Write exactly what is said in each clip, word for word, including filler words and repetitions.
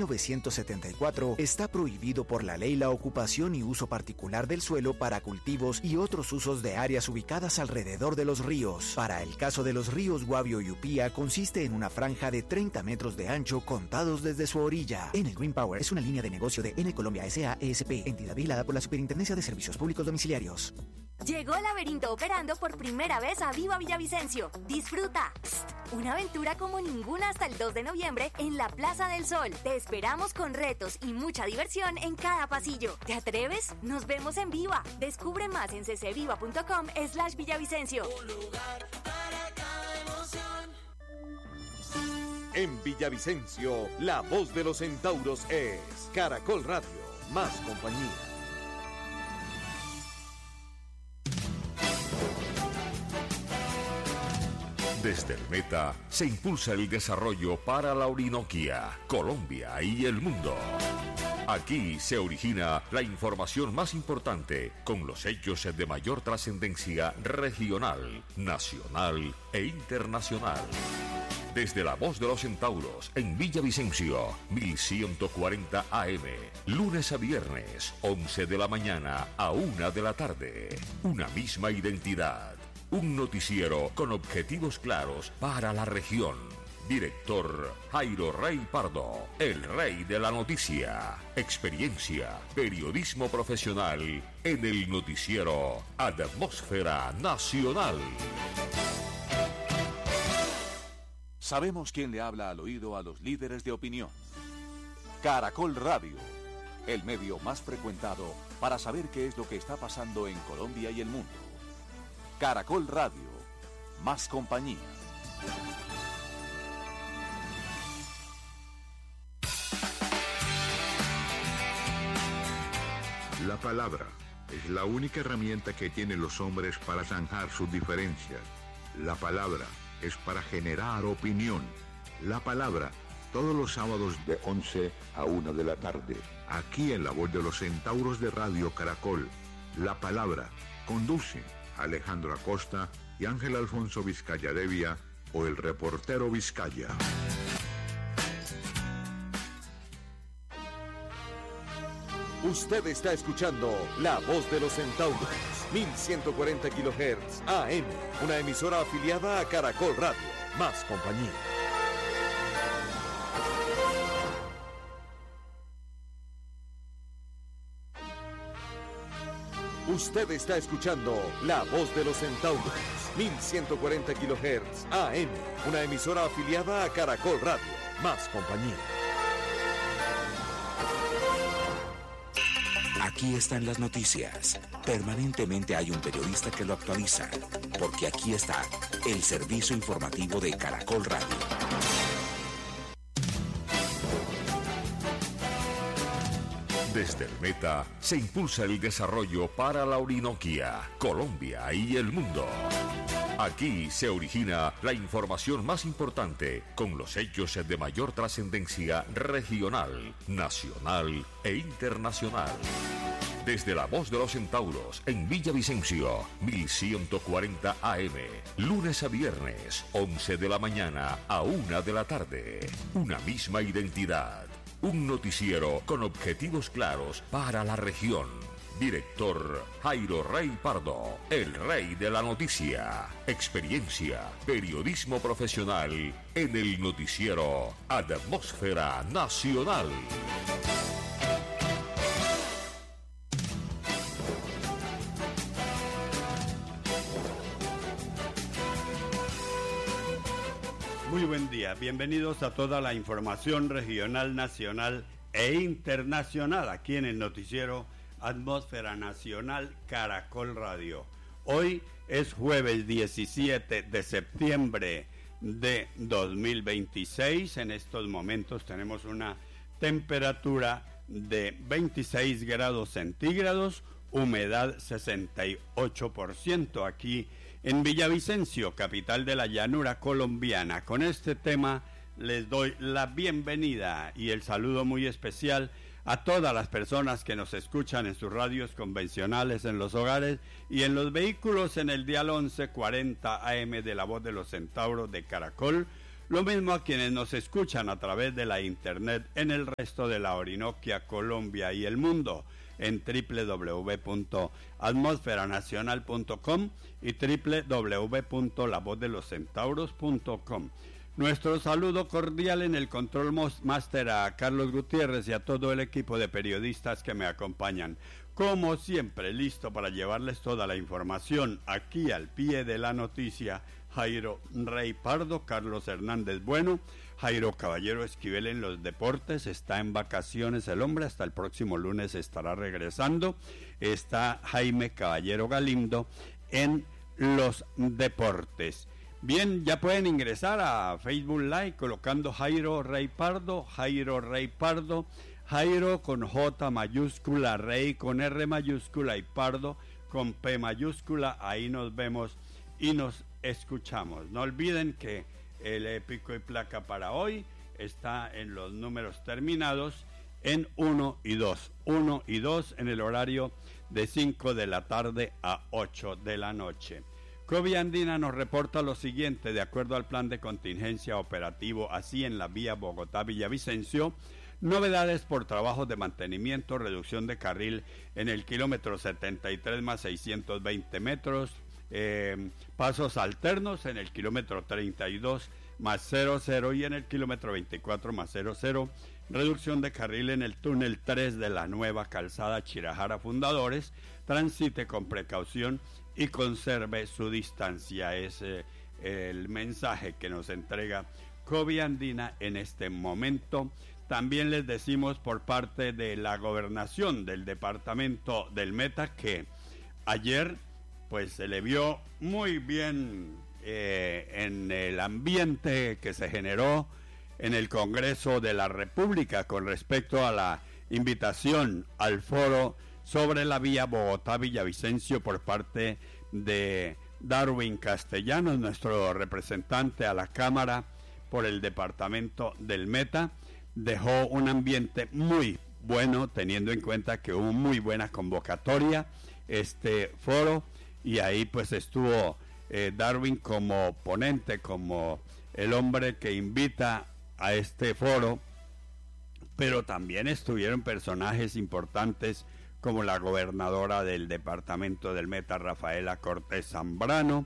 novecientos setenta y cuatro, está prohibido por la ley la ocupación y uso particular del suelo para cultivos y otros usos de áreas ubicadas alrededor de los ríos. Para el caso de los ríos Guavio y Upía, consiste en una franja de treinta metros de ancho contados desde su orilla. Enel Green Power es una línea de negocio de Enel Colombia S A E S P, entidad vigilada por la Superintendencia de Servicios Públicos Domiciliarios. Llegó Laberinto operando por primera vez a Viva Villavicencio. Disfruta. Psst, una aventura como ninguna hasta el dos de noviembre en la Plaza del Sol. Te esperamos con retos y mucha diversión en cada pasillo. ¿Te atreves? Nos vemos en Viva. Descubre más en ccviva.com slash Villavicencio. Un lugar para cada emoción. En Villavicencio, la voz de los centauros es Caracol Radio, más compañía. Desde el Meta se impulsa el desarrollo para la Orinoquia, Colombia y el mundo. Aquí se origina la información más importante con los hechos de mayor trascendencia regional, nacional e internacional. Desde la voz de los centauros en Villavicencio, mil ciento cuarenta A M, lunes a viernes, once de la mañana a una de la tarde. Una misma identidad. Un noticiero con objetivos claros para la región. Director Jairo Rey Pardo, el rey de la noticia. Experiencia, periodismo profesional en el noticiero Atmósfera Nacional. Sabemos quién le habla al oído a los líderes de opinión. Caracol Radio, el medio más frecuentado para saber qué es lo que está pasando en Colombia y el mundo. Caracol Radio, más compañía. La palabra es la única herramienta que tienen los hombres para zanjar sus diferencias. La palabra es para generar opinión. La palabra, todos los sábados de once a una de la tarde, aquí en la voz de los centauros de Radio Caracol. La palabra conduce Alejandro Acosta y Ángel Alfonso Vizcaya Devia o el reportero Vizcaya. Usted está escuchando La Voz de los Centauros, mil ciento cuarenta kilohertz A M, una emisora afiliada a Caracol Radio, más compañía. Usted está escuchando La Voz de los Centauros, mil ciento cuarenta kilohertz A M, una emisora afiliada a Caracol Radio, más compañía. Aquí están las noticias. Permanentemente hay un periodista que lo actualiza, porque aquí está el servicio informativo de Caracol Radio. Desde el Meta se impulsa el desarrollo para la Orinoquia, Colombia y el mundo. Aquí se origina la información más importante con los hechos de mayor trascendencia regional, nacional e internacional. Desde la voz de los centauros en Villavicencio, mil ciento cuarenta A M, lunes a viernes, once de la mañana a una de la tarde. Una misma identidad. Un noticiero con objetivos claros para la región. Director Jairo Rey Pardo, el rey de la noticia. Experiencia, periodismo profesional en el noticiero Atmósfera Nacional. Muy buen día, bienvenidos a toda la información regional, nacional e internacional aquí en el noticiero Atmósfera Nacional Caracol Radio. Hoy es jueves diecisiete de septiembre de dos mil veintiséis. En estos momentos tenemos una temperatura de veintiséis grados centígrados, humedad sesenta y ocho por ciento aquí en Villavicencio, capital de la llanura colombiana. Con este tema les doy la bienvenida y el saludo muy especial a todas las personas que nos escuchan en sus radios convencionales, en los hogares y en los vehículos en el dial once cuarenta A M de la Voz de los Centauros de Caracol, Lo mismo a quienes nos escuchan a través de la internet en el resto de la Orinoquia, Colombia y el mundo en doble u doble u doble u punto atmósfera nacional punto com y doble u doble u doble u punto la voz de los centauros punto com. Nuestro saludo cordial en el control master a Carlos Gutiérrez y a todo el equipo de periodistas que me acompañan. Como siempre, listo para llevarles toda la información aquí al pie de la noticia. Jairo Rey Pardo, Carlos Hernández Bueno, Jairo Caballero Esquivel en los deportes, está en vacaciones el hombre, hasta el próximo lunes estará regresando. Está Jaime Caballero Galindo en los deportes. Bien, ya pueden ingresar a Facebook Live colocando Jairo Rey Pardo, Jairo Rey Pardo, Jairo con J mayúscula, Rey con R mayúscula y Pardo con P mayúscula. Ahí nos vemos y nos escuchamos. No olviden que el pico y placa para hoy está en los números terminados en uno y dos. uno y dos en el horario de cinco de la tarde a ocho de la noche. COVID Andina nos reporta lo siguiente: de acuerdo al plan de contingencia operativo así en la vía Bogotá-Villavicencio, novedades por trabajos de mantenimiento, reducción de carril en el kilómetro setenta y tres más seiscientos veinte metros, eh, pasos alternos en el kilómetro treinta y dos más cero cero y en el kilómetro veinticuatro más cero cero, reducción de carril en el túnel tres de la nueva calzada Chirajara Fundadores, transite con precaución y conserve su distancia. Es eh, el mensaje que nos entrega COVID Andina en este momento. También les decimos por parte de la gobernación del departamento del Meta que ayer pues se le vio muy bien eh, en el ambiente que se generó en el Congreso de la República con respecto a la invitación al foro sobre la vía Bogotá-Villavicencio por parte de Darwin Castellanos, nuestro representante a la Cámara por el departamento del Meta. Dejó un ambiente muy bueno, teniendo en cuenta que hubo muy buena convocatoria este foro, y ahí pues estuvo eh, Darwin como ponente, como el hombre que invita a este foro, pero también estuvieron personajes importantes como la gobernadora del departamento del Meta, Rafaela Cortés Zambrano,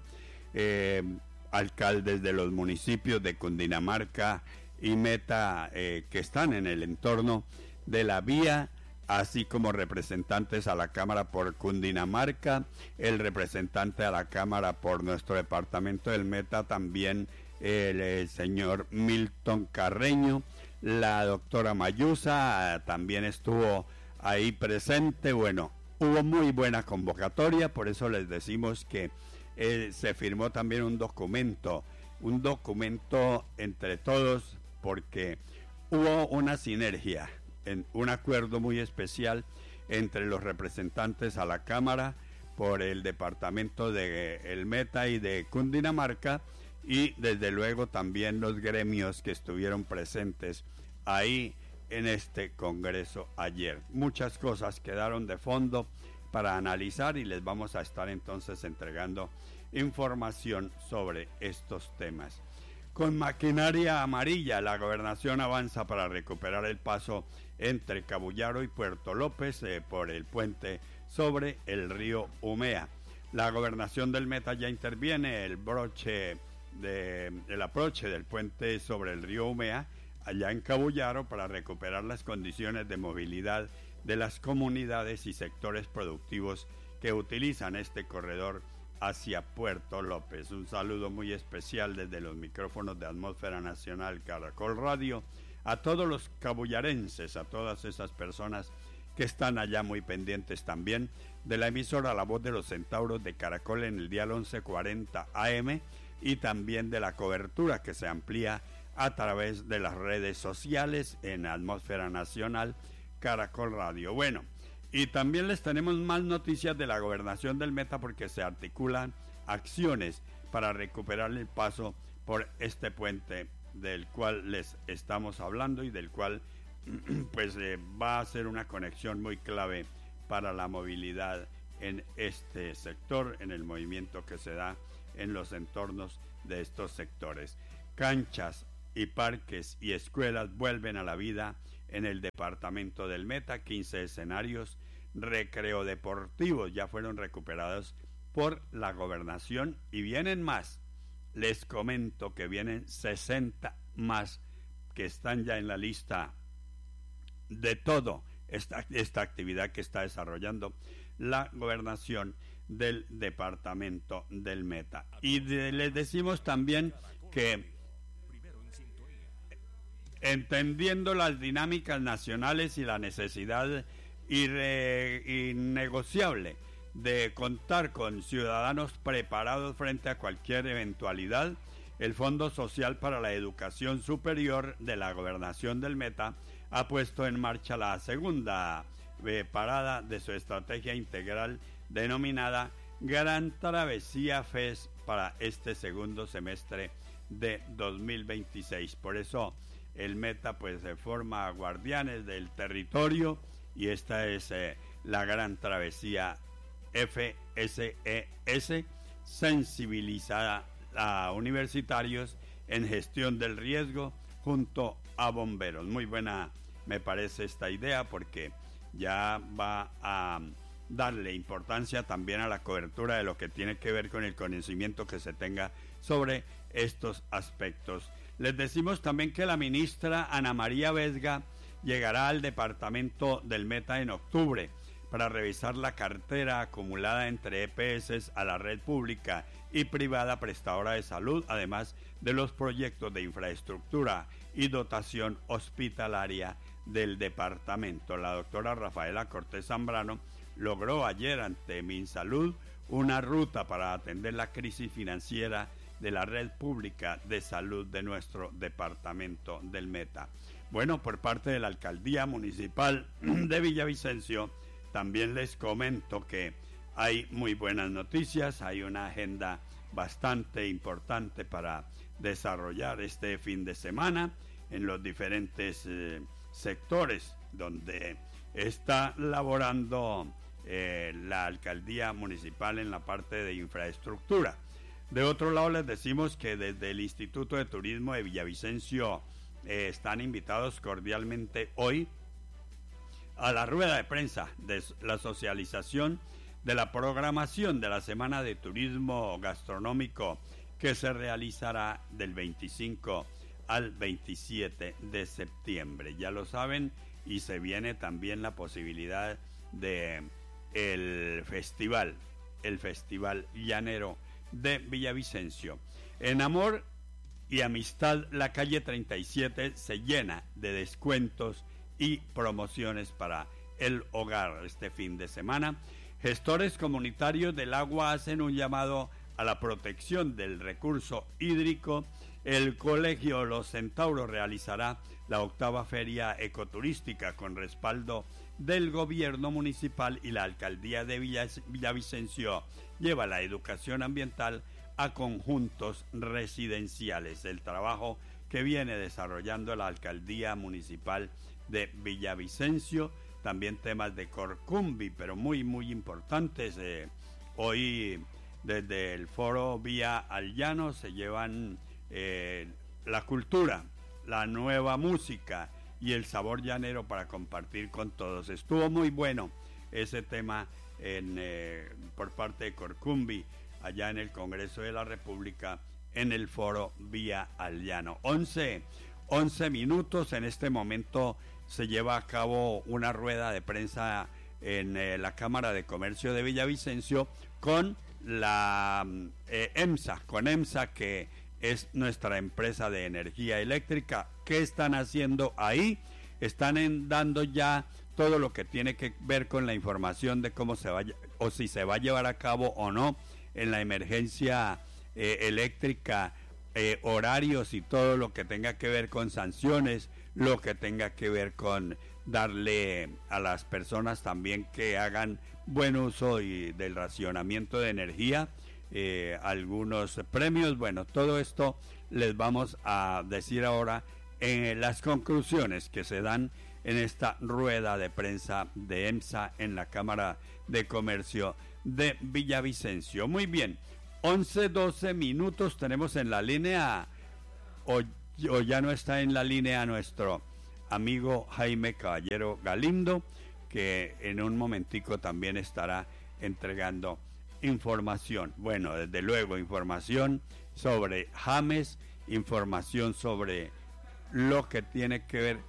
eh, alcaldes de los municipios de Cundinamarca y Meta eh, que están en el entorno de la vía, así como representantes a la Cámara por Cundinamarca, el representante a la Cámara por nuestro departamento del Meta, también el, el señor Milton Carreño, la doctora Mayusa también estuvo ahí presente. Bueno, hubo muy buena convocatoria, por eso les decimos que eh, se firmó también un documento, un documento entre todos, porque hubo una sinergia, en un acuerdo muy especial entre los representantes a la Cámara por el departamento de el Meta y de Cundinamarca, y desde luego también los gremios que estuvieron presentes ahí en este congreso ayer. Muchas cosas quedaron de fondo para analizar y les vamos a estar entonces entregando información sobre estos temas. Con maquinaria amarilla, la gobernación avanza para recuperar el paso entre Cabullaro y Puerto López eh, por el puente sobre el río Umea. La gobernación del Meta ya interviene el broche de, el aproche del puente sobre el río Umea allá en Cabullaro para recuperar las condiciones de movilidad de las comunidades y sectores productivos que utilizan este corredor hacia Puerto López. Un saludo muy especial desde los micrófonos de Atmósfera Nacional Caracol Radio a todos los cabullarenses, a todas esas personas que están allá muy pendientes también de la emisora La Voz de los Centauros de Caracol en el dial once cuarenta A M y también de la cobertura que se amplía a través de las redes sociales en Atmósfera Nacional Caracol Radio. Bueno, y también les tenemos más noticias de la gobernación del Meta porque se articulan acciones para recuperar el paso por este puente del cual les estamos hablando y del cual pues eh, va a ser una conexión muy clave para la movilidad en este sector, en el movimiento que se da en los entornos de estos sectores. Canchas, y parques y escuelas vuelven a la vida en el departamento del Meta. quince escenarios recreo deportivos ya fueron recuperados por la gobernación y vienen más. Les comento que vienen sesenta más que están ya en la lista de todo esta, esta actividad que está desarrollando la gobernación del departamento del Meta. Y de, les decimos también que entendiendo las dinámicas nacionales y la necesidad irre, innegociable de contar con ciudadanos preparados frente a cualquier eventualidad, el Fondo Social para la Educación Superior de la Gobernación del Meta ha puesto en marcha la segunda eh, parada de su estrategia integral denominada Gran Travesía Fest para este segundo semestre de dos mil veintiséis. Por eso el Meta pues se forma guardianes del territorio y esta es eh, la Gran Travesía F S E S, sensibilizada a universitarios en gestión del riesgo junto a bomberos. Muy buena me parece esta idea porque ya va a darle importancia también a la cobertura de lo que tiene que ver con el conocimiento que se tenga sobre estos aspectos. Les decimos también que la ministra Ana María Vesga llegará al departamento del Meta en octubre para revisar la cartera acumulada entre E P S a la red pública y privada prestadora de salud, además de los proyectos de infraestructura y dotación hospitalaria del departamento. La doctora Rafaela Cortés Zambrano logró ayer ante MinSalud una ruta para atender la crisis financiera de la red pública de salud de nuestro departamento del Meta. Bueno, por parte de la Alcaldía Municipal de Villavicencio, también les comento que hay muy buenas noticias, hay una agenda bastante importante para desarrollar este fin de semana en los diferentes eh, sectores donde está laborando eh, la Alcaldía Municipal en la parte de infraestructura. De otro lado les decimos que desde el Instituto de Turismo de Villavicencio eh, están invitados cordialmente hoy a la rueda de prensa de la socialización de la programación de la Semana de Turismo Gastronómico que se realizará del veinticinco al veintisiete de septiembre. Ya lo saben, y se viene también la posibilidad de el festival, el Festival Llanero de Villavicencio. En amor y amistad, la calle treinta y siete se llena de descuentos y promociones para el hogar este fin de semana. Gestores comunitarios del agua hacen un llamado a la protección del recurso hídrico. El Colegio Los Centauros realizará la octava feria ecoturística con respaldo del gobierno municipal, y la alcaldía de Villavicencio lleva la educación ambiental a conjuntos residenciales. El trabajo que viene desarrollando la alcaldía municipal de Villavicencio, también temas de Corcumbi, pero muy muy importantes. Eh, hoy desde el foro Vía al Llano se llevan eh, la cultura, la nueva música y el sabor llanero para compartir con todos. Estuvo muy bueno ese tema en, eh, por parte de Corcumbi allá en el Congreso de la República en el foro Vía al Llano. once minutos. En este momento se lleva a cabo una rueda de prensa en eh, la Cámara de Comercio de Villavicencio con la eh, EMSA, con EMSA, que es nuestra empresa de energía eléctrica. ¿Qué están haciendo ahí? Están en, dando ya todo lo que tiene que ver con la información de cómo se vaya o si se va a llevar a cabo o no en la emergencia eh, eléctrica, eh, horarios y todo lo que tenga que ver con sanciones, lo que tenga que ver con darle a las personas también que hagan buen uso y del racionamiento de energía, eh, algunos premios. Bueno, todo esto les vamos a decir ahora en las conclusiones que se dan en esta rueda de prensa de EMSA en la Cámara de Comercio de Villavicencio. Muy bien, once doce minutos tenemos en la línea o ya no está en la línea nuestro amigo Jaime Caballero Galindo, que en un momentico también estará entregando información. Bueno, desde luego, información sobre James, información sobre lo que tiene que ver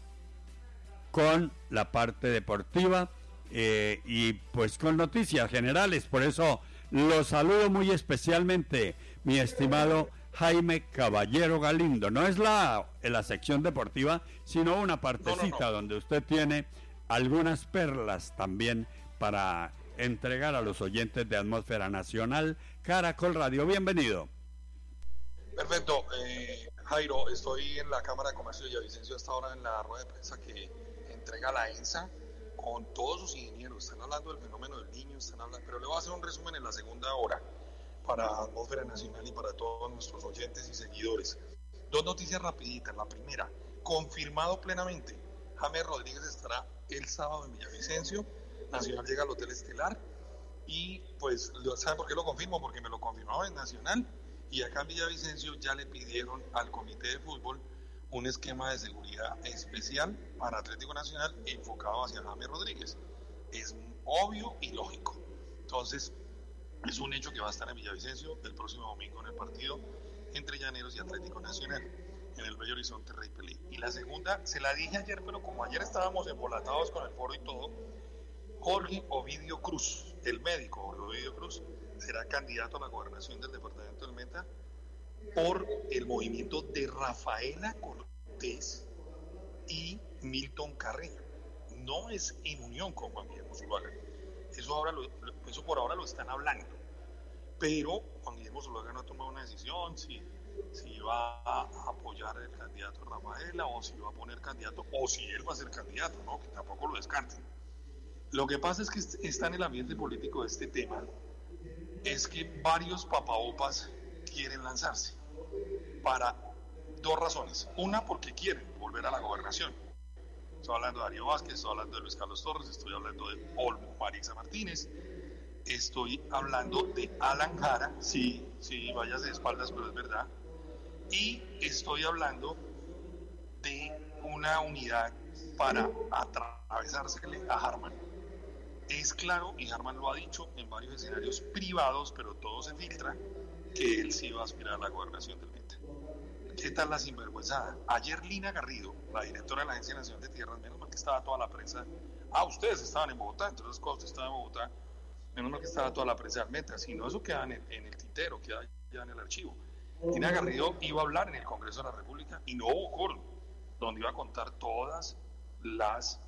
con la parte deportiva eh, y pues con noticias generales. Por eso los saludo muy especialmente, mi estimado Jaime Caballero Galindo. No es la, la sección deportiva, sino una partecita no, no, no. donde usted tiene algunas perlas también para entregar a los oyentes de Atmósfera Nacional. Caracol Radio, bienvenido. Perfecto, eh, Jairo, estoy en la Cámara de Comercio de Villavicencio hasta ahora en la rueda de prensa que entrega la ENSA con todos sus ingenieros. Están hablando del fenómeno del niño, están hablando, pero le voy a hacer un resumen en la segunda hora para Atmósfera Nacional y para todos nuestros oyentes y seguidores. Dos noticias rapiditas. La primera, confirmado plenamente, James Rodríguez estará el sábado en Villavicencio. Nacional llega al Hotel Estelar y pues, ¿saben por qué lo confirmo? Porque me lo confirmaba en Nacional y acá en Villavicencio ya le pidieron al Comité de Fútbol un esquema de seguridad especial para Atlético Nacional enfocado hacia James Rodríguez. Es obvio y lógico. Entonces, es un hecho que va a estar en Villavicencio el próximo domingo en el partido entre Llaneros y Atlético Nacional en el Bello Horizonte Rey Pelé. Y la segunda, se la dije ayer, pero como ayer estábamos embolatados con el foro y todo, Jorge Ovidio Cruz, el médico Jorge Ovidio Cruz, será candidato a la gobernación del departamento del Meta por el movimiento de Rafaela Cortés y Milton Carreño. No es en unión con Juan Guillermo Zuluaga. Eso, ahora lo, eso por ahora lo están hablando. Pero Juan Guillermo Zuluaga no ha tomado una decisión si, si va a apoyar el candidato Rafaela o si va a poner candidato o si él va a ser candidato, ¿no? Que tampoco lo descarten. Lo que pasa es que está en el ambiente político de este tema, es que varios papaopas quieren lanzarse para dos razones. Una, porque quieren volver a la gobernación. Estoy hablando de Darío Vázquez, estoy hablando de Luis Carlos Torres, estoy hablando de Olmo Marisa Martínez, estoy hablando de Alan Jara, sí, sí, váyase de espaldas, pero es verdad, y estoy hablando de una unidad para atravesársele a Harman. Es claro, y Harman lo ha dicho en varios escenarios privados, pero todo se filtra, que él sí va a aspirar a la gobernación del Meta. ¿Qué tal la sinvergüenzada? Ayer Lina Garrido, la directora de la Agencia Nacional de Tierras, menos mal que estaba toda la prensa, ah, ustedes estaban en Bogotá, entre otras cosas, estaban en Bogotá, menos mal que estaba toda la prensa del Meta, si no eso queda en el, en el tintero, queda ya en el archivo. Lina Garrido iba a hablar en el Congreso de la República y no hubo quórum, donde iba a contar todas las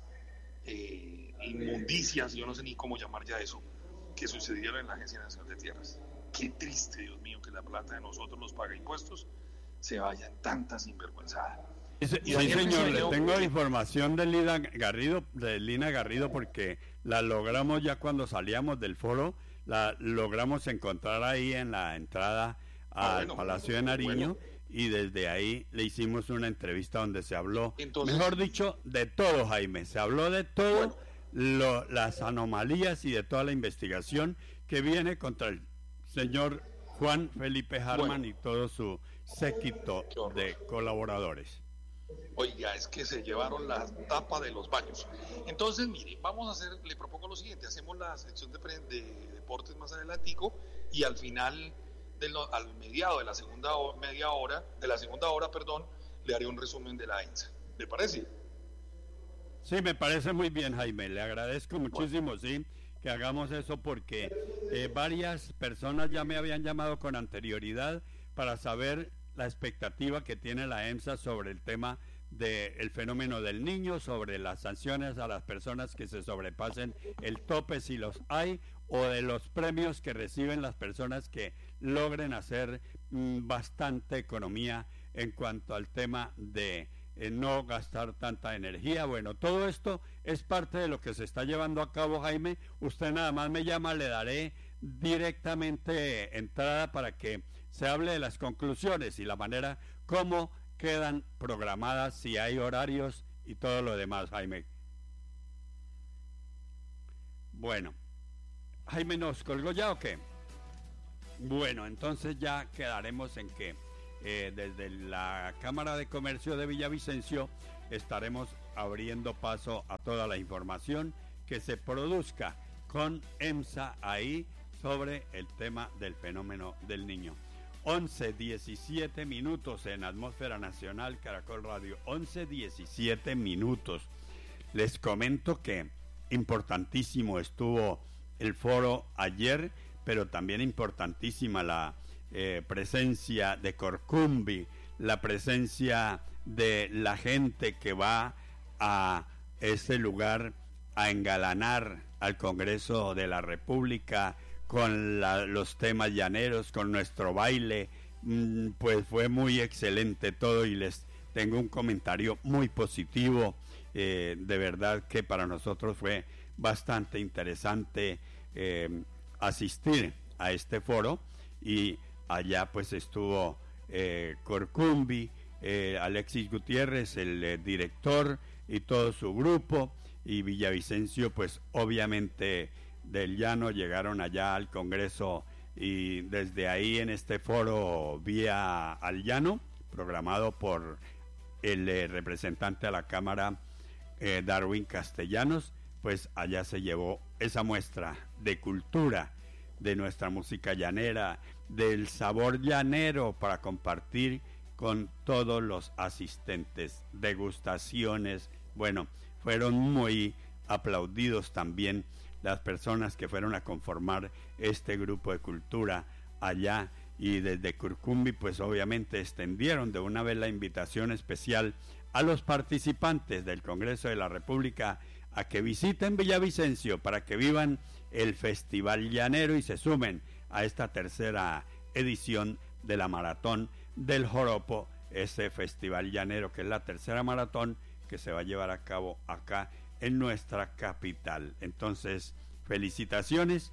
eh, inmundicias, yo no sé ni cómo llamar ya eso, que sucedieron en la Agencia Nacional de Tierras. Qué triste, Dios mío, que la plata de nosotros los paga impuestos se vaya en tanta sinvergüenzada. Sí, sí, señor, le tengo que... información de Lina Garrido, de Lina Garrido, porque la logramos ya cuando salíamos del foro, la logramos encontrar ahí en la entrada al ah, bueno, Palacio de Nariño, bueno. Y desde ahí le hicimos una entrevista donde se habló, entonces, mejor dicho, de todo, Jaime, se habló de todo, bueno. lo, las anomalías y de toda la investigación que viene contra el señor Juan Felipe Harman bueno. y todo su séquito de colaboradores. Oiga, es que se llevaron la tapa de los baños. Entonces, mire, vamos a hacer, le propongo lo siguiente, hacemos la sección de, de deportes más adelantico y al final, de lo, al mediado de la segunda hora, media hora, de la segunda hora, perdón, le haré un resumen de la ENSA. ¿Le parece? Sí, me parece muy bien, Jaime, le agradezco muchísimo, bueno. sí. que hagamos eso porque eh, varias personas ya me habían llamado con anterioridad para saber la expectativa que tiene la EMSA sobre el tema del fenómeno del niño, sobre las sanciones a las personas que se sobrepasen el tope si los hay, o de los premios que reciben las personas que logren hacer mm, bastante economía en cuanto al tema de Eh, no gastar tanta energía. Bueno, todo esto es parte de lo que se está llevando a cabo, Jaime. Usted nada más me llama, le daré directamente entrada para que se hable de las conclusiones y la manera como quedan programadas, si hay horarios y todo lo demás, Jaime. Bueno, Jaime, ¿nos colgó ya o qué? Bueno, entonces ya quedaremos en que eh, desde la Cámara de Comercio de Villavicencio estaremos abriendo paso a toda la información que se produzca con EMSA ahí sobre el tema del fenómeno del niño. once diecisiete minutos en Atmósfera Nacional, Caracol Radio, once diecisiete minutos. Les comento que importantísimo estuvo el foro ayer, pero también importantísima la eh, presencia de Corcumbi, la presencia de la gente que va a ese lugar a engalanar al Congreso de la República con la, los temas llaneros, con nuestro baile. Mm, pues fue muy excelente todo y les tengo un comentario muy positivo. Eh, de verdad que para nosotros fue bastante interesante eh, asistir a este foro, y allá pues estuvo eh, Corcumbi, eh, Alexis Gutiérrez, el eh, director, y todo su grupo, y Villavicencio pues obviamente del Llano llegaron allá al Congreso, y desde ahí en este foro Vía al Llano, programado por el eh, representante a la Cámara, eh, Darwin Castellanos, pues allá se llevó esa muestra de cultura, de nuestra música llanera, del sabor llanero para compartir con todos los asistentes, degustaciones. Bueno, fueron muy aplaudidos también las personas que fueron a conformar este grupo de cultura allá, y desde Curcumbi pues obviamente extendieron de una vez la invitación especial a los participantes del Congreso de la República a que visiten Villavicencio para que vivan el Festival Llanero y se sumen a esta tercera edición de la Maratón del Joropo, ese Festival Llanero que es la tercera maratón que se va a llevar a cabo acá en nuestra capital. Entonces, felicitaciones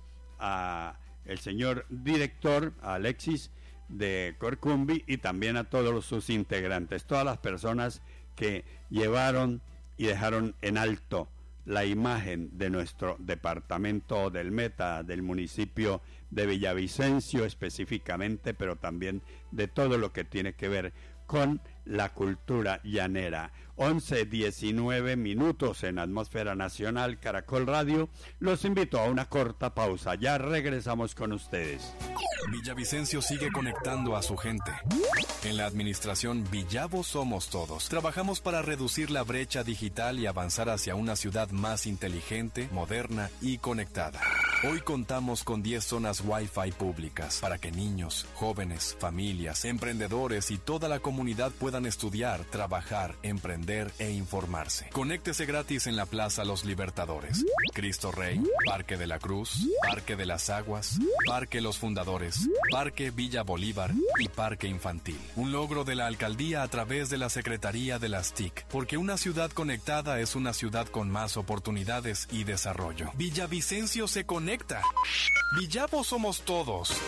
a el señor director, a Alexis de Corcumbi, y también a todos sus integrantes, todas las personas que llevaron y dejaron en alto la imagen de nuestro departamento del Meta, del municipio de Villavicencio específicamente, pero también de todo lo que tiene que ver con la cultura llanera. once diecinueve minutos en Atmósfera Nacional, Caracol Radio. Los invito a una corta pausa. Ya regresamos con ustedes. Villavicencio sigue conectando a su gente. En la administración Villavo Somos Todos, trabajamos para reducir la brecha digital y avanzar hacia una ciudad más inteligente, moderna y conectada. Hoy contamos con diez zonas Wi-Fi públicas para que niños, jóvenes, familias, emprendedores y toda la comunidad puedan estudiar, trabajar, emprender e informarse. Conéctese gratis en la Plaza Los Libertadores, Cristo Rey, Parque de la Cruz, Parque de las Aguas, Parque Los Fundadores, Parque Villa Bolívar y Parque Infantil. Un logro de la alcaldía a través de la Secretaría de las T I C, porque una ciudad conectada es una ciudad con más oportunidades y desarrollo. Villavicencio se conecta. Villavo Somos Todos.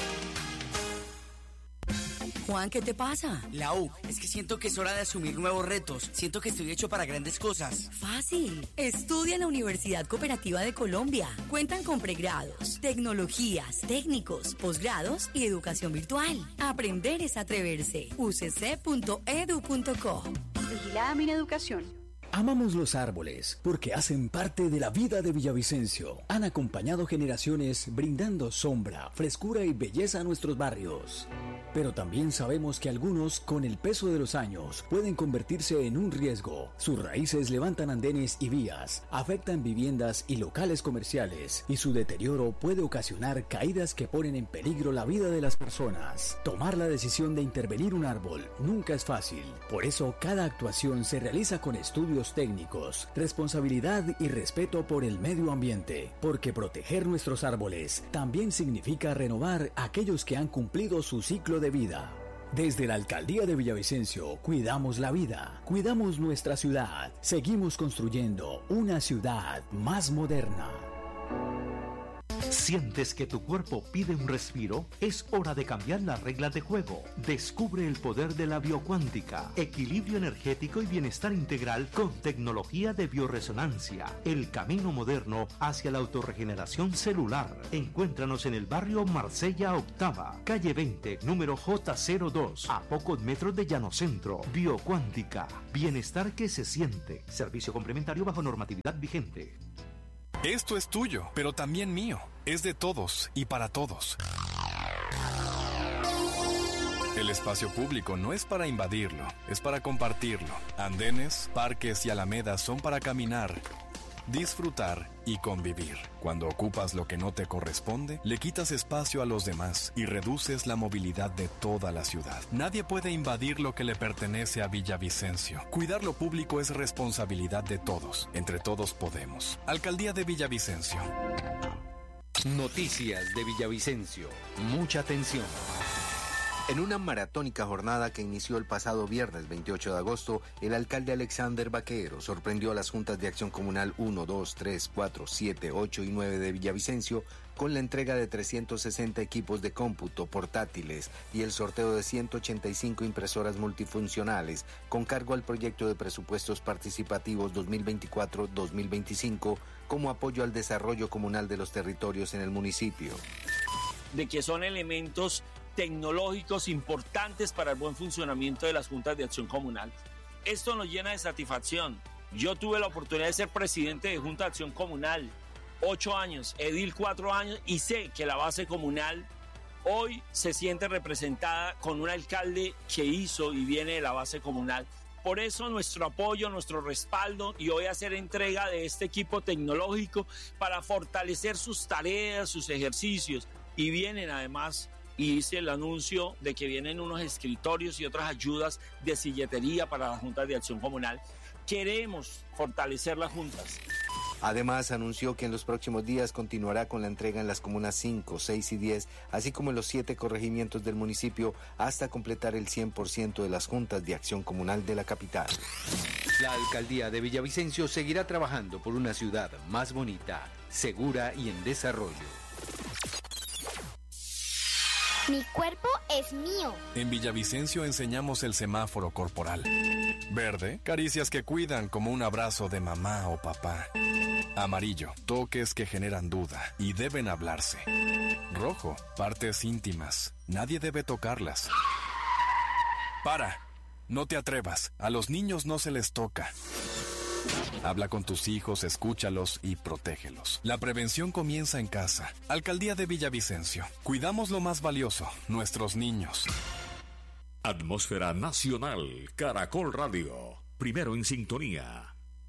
Juan, ¿qué te pasa? Lau, es que siento que es hora de asumir nuevos retos. Siento que estoy hecho para grandes cosas. Fácil. Estudia en la Universidad Cooperativa de Colombia. Cuentan con pregrados, tecnologías, técnicos, posgrados y educación virtual. Aprender es atreverse. u c c punto e d u punto co. Vigilada Mineducación. Amamos los árboles porque hacen parte de la vida de Villavicencio. Han acompañado generaciones brindando sombra, frescura y belleza a nuestros barrios. Pero también sabemos que algunos, con el peso de los años, pueden convertirse en un riesgo. Sus raíces levantan andenes y vías, afectan viviendas y locales comerciales, y su deterioro puede ocasionar caídas que ponen en peligro la vida de las personas. Tomar la decisión de intervenir un árbol nunca es fácil. Por eso, cada actuación se realiza con estudios técnicos, responsabilidad y respeto por el medio ambiente, porque proteger nuestros árboles también significa renovar aquellos que han cumplido su ciclo de vida. Desde la Alcaldía de Villavicencio, cuidamos la vida, cuidamos nuestra ciudad, seguimos construyendo una ciudad más moderna. ¿Sientes que tu cuerpo pide un respiro? Es hora de cambiar las reglas de juego. Descubre el poder de la biocuántica, equilibrio energético y bienestar integral con tecnología de bioresonancia. El camino moderno hacia la autorregeneración celular. Encuéntranos en el barrio Marsella Octava, calle veinte, número J cero dos, a pocos metros de Llano Centro. Biocuántica, bienestar que se siente. Servicio complementario bajo normatividad vigente. Esto es tuyo, pero también mío. Es de todos y para todos. El espacio público no es para invadirlo, es para compartirlo. Andenes, parques y alamedas son para caminar, disfrutar y convivir. Cuando ocupas lo que no te corresponde, le quitas espacio a los demás y reduces la movilidad de toda la ciudad. Nadie puede invadir lo que le pertenece a Villavicencio. Cuidar lo público es responsabilidad de todos. Entre todos podemos. Alcaldía de Villavicencio. Noticias de Villavicencio. Mucha atención. En una maratónica jornada que inició el pasado viernes veintiocho de agosto, el alcalde Alexander Vaquero sorprendió a las juntas de acción comunal uno, dos, tres, cuatro, siete, ocho y nueve de Villavicencio con la entrega de trescientos sesenta equipos de cómputo portátiles y el sorteo de ciento ochenta y cinco impresoras multifuncionales con cargo al proyecto de presupuestos participativos dos mil veinticuatro dos mil veinticinco como apoyo al desarrollo comunal de los territorios en el municipio. De que son elementos tecnológicos importantes para el buen funcionamiento de las juntas de acción comunal. Esto nos llena de satisfacción. Yo tuve la oportunidad de ser presidente de Junta de Acción Comunal, ocho años, edil cuatro años, y sé que la base comunal hoy se siente representada con un alcalde que hizo y viene de la base comunal. Por eso nuestro apoyo, nuestro respaldo, y hoy hacer entrega de este equipo tecnológico para fortalecer sus tareas, sus ejercicios, y vienen además, y hice el anuncio de que vienen unos escritorios y otras ayudas de silletería para las juntas de acción comunal. Queremos fortalecer las juntas. Además, anunció que en los próximos días continuará con la entrega en las comunas cinco, seis y diez, así como en los siete corregimientos del municipio, hasta completar el cien por ciento de las juntas de acción comunal de la capital. La alcaldía de Villavicencio seguirá trabajando por una ciudad más bonita, segura y en desarrollo. Mi cuerpo es mío. En Villavicencio enseñamos el semáforo corporal. Verde, caricias que cuidan como un abrazo de mamá o papá. Amarillo, toques que generan duda y deben hablarse. Rojo, partes íntimas. Nadie debe tocarlas. Para, no te atrevas. A los niños no se les toca. Habla con tus hijos, escúchalos y protégelos. La prevención comienza en casa. Alcaldía de Villavicencio. Cuidamos lo más valioso, nuestros niños. Atmósfera Nacional, Caracol Radio. Primero en sintonía.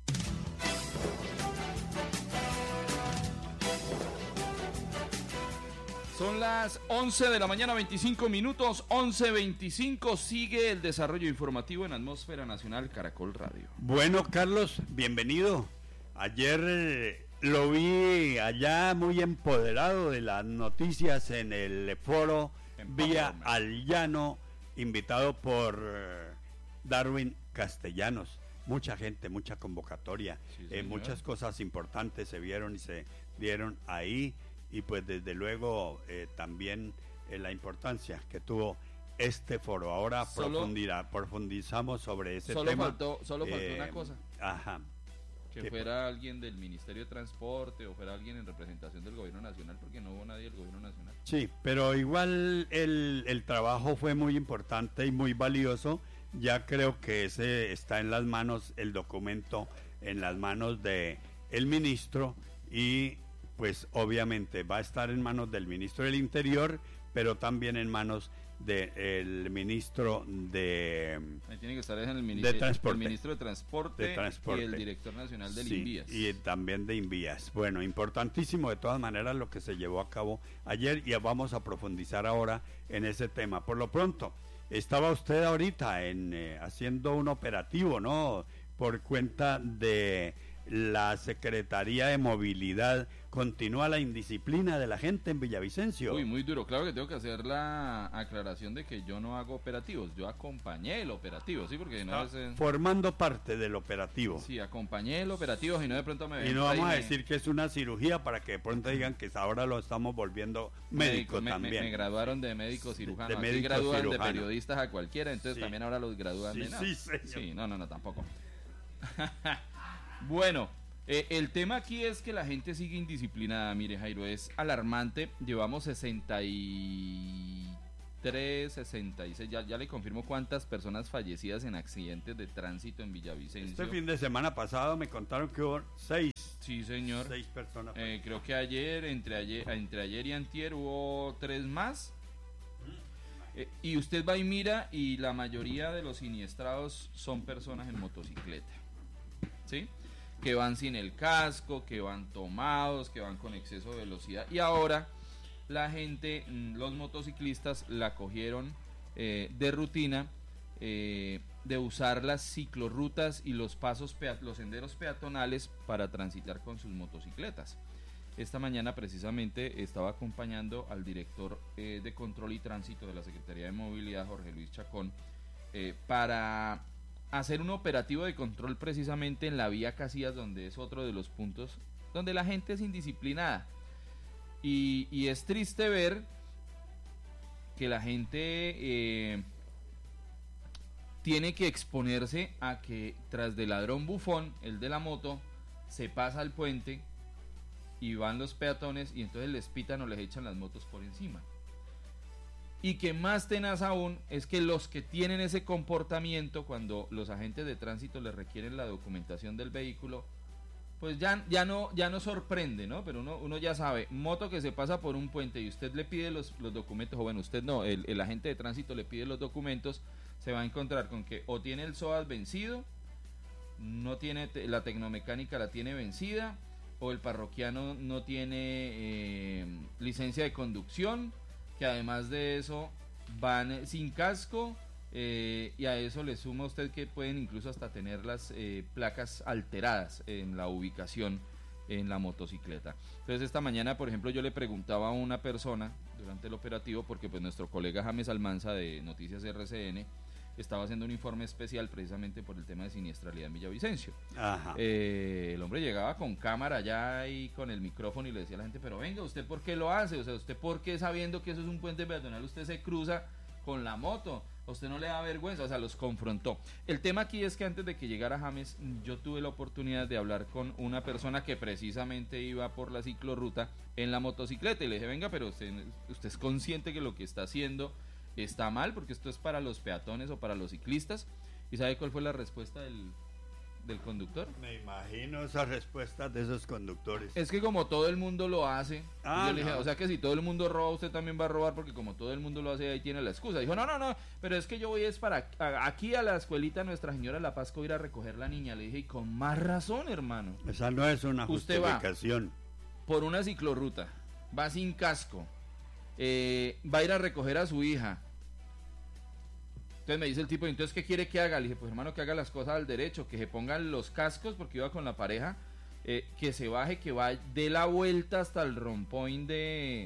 Son las once de la mañana, veinticinco minutos, once veinticinco. Sigue el desarrollo informativo en Atmósfera Nacional Caracol Radio. Bueno, Carlos, bienvenido. Ayer eh, lo vi allá muy empoderado de las noticias en el foro Vía al Llano, invitado por eh, Darwin Castellanos. Mucha gente, mucha convocatoria, sí, eh, muchas cosas importantes se vieron y se dieron ahí. Y pues desde luego eh, también eh, la importancia que tuvo este foro. Ahora solo, profundizamos sobre ese solo tema. Faltó, solo faltó eh, una cosa. Ajá. Que fuera alguien del Ministerio de Transporte o fuera alguien en representación del Gobierno Nacional, porque no hubo nadie del Gobierno Nacional. Sí, pero igual el, el trabajo fue muy importante y muy valioso. Ya creo que ese está en las manos, el documento en las manos de el ministro, y pues obviamente va a estar en manos del ministro del Interior, pero también en manos del ministro de Ahí tiene que estar en el, ministro, de transporte, el ministro de transporte, de transporte y el director nacional del sí, INVIAS. Y también de INVIAS. Bueno, importantísimo de todas maneras lo que se llevó a cabo ayer, y vamos a profundizar ahora en ese tema. Por lo pronto, estaba usted ahorita en eh, haciendo un operativo, ¿no?, por cuenta de la Secretaría de Movilidad, continúa la indisciplina de la gente en Villavicencio. Uy, muy duro. Claro que tengo que hacer la aclaración de que yo no hago operativos, yo acompañé el operativo, ¿sí? Porque no es, eh... formando parte del operativo. Sí, acompañé el operativo y no de pronto me ven. Y no vamos a me... decir que es una cirugía para que de pronto digan que ahora lo estamos volviendo médico, médico me, también. Me, me graduaron de médico cirujano, de aquí médico gradúan cirujano. de periodistas a cualquiera, entonces Sí. también ahora los gradúan Sí, de nada. sí, señor. Sí, no, no, no, tampoco. Bueno, eh, el tema aquí es que la gente sigue indisciplinada. Mire, Jairo, es alarmante. Llevamos sesenta y tres, sesenta y seis, ya, ya le confirmo cuántas personas fallecidas en accidentes de tránsito en Villavicencio. Este fin de semana pasado me contaron que hubo seis. Sí, señor. Seis personas. Eh, creo que ayer, entre ayer, entre ayer y antier hubo tres más. Eh, y usted va y mira y la mayoría de los siniestrados son personas en motocicleta, ¿sí? Que van sin el casco, que van tomados, que van con exceso de velocidad. Y ahora la gente, los motociclistas la cogieron eh, de rutina eh, de usar las ciclorrutas y los pasos, pea- los senderos peatonales para transitar con sus motocicletas. Esta mañana precisamente estaba acompañando al director eh, de Control y Tránsito de la Secretaría de Movilidad, Jorge Luis Chacón, eh, para hacer un operativo de control precisamente en la vía Casillas, donde es otro de los puntos donde la gente es indisciplinada. Y, y es triste ver que la gente eh, tiene que exponerse a que tras del ladrón bufón, el de la moto, se pasa al puente y van los peatones y entonces les pitan o les echan las motos por encima. Y que más tenaz aún es que los que tienen ese comportamiento, cuando los agentes de tránsito les requieren la documentación del vehículo, pues ya, ya, no, ya no sorprende, ¿no? Pero uno, uno ya sabe, moto que se pasa por un puente y usted le pide los, los documentos, o bueno, usted no, el, el agente de tránsito le pide los documentos, se va a encontrar con que o tiene el S O A S vencido, no tiene te, la tecnomecánica la tiene vencida, o el parroquiano no tiene eh, licencia de conducción, que además de eso van sin casco, eh, y a eso le suma usted que pueden incluso hasta tener las eh, placas alteradas en la ubicación en la motocicleta. Entonces esta mañana, por ejemplo, yo le preguntaba a una persona durante el operativo, porque pues nuestro colega James Almanza de Noticias R C N estaba haciendo un informe especial precisamente por el tema de siniestralidad en Villavicencio. Ajá. Eh, el hombre llegaba con cámara allá y con el micrófono y le decía a la gente, pero venga, ¿usted por qué lo hace? O sea, ¿usted por qué sabiendo que eso es un puente peatonal usted se cruza con la moto? ¿A usted no le da vergüenza? O sea, los confrontó. El tema aquí es que antes de que llegara James, yo tuve la oportunidad de hablar con una persona que precisamente iba por la ciclorruta en la motocicleta y le dije, venga, pero usted, usted es consciente que lo que está haciendo está mal, porque esto es para los peatones o para los ciclistas. ¿Y sabe cuál fue la respuesta del, del conductor? Me imagino esas respuestas de esos conductores. Es que como todo el mundo lo hace, Ah, yo le dije, no. o sea que si todo el mundo roba, usted también va a robar, porque como todo el mundo lo hace, ahí tiene la excusa. Dijo, no, no, no, pero es que yo voy es para a- aquí a la escuelita Nuestra Señora de la Paz, que voy a ir a recoger la niña. Le dije, y con más razón, hermano. Esa no es una Usted va justificación. por una ciclorruta, va sin casco, eh, va a ir a recoger a su hija. Entonces me dice el tipo, entonces ¿qué quiere que haga? Le dije, pues hermano, que haga las cosas al derecho, que se pongan los cascos, porque iba con la pareja, eh, que se baje, que va de la vuelta hasta el rompoint de,